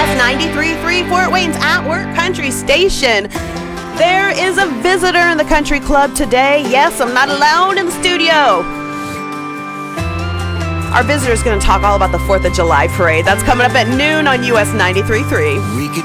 US 93.3 Fort Wayne's At Work Country Station. There is a visitor in the country club today. Yes, I'm not alone in the studio. Our visitor is going to talk all about the 4th of July parade. That's coming up at noon on US 93.3. We could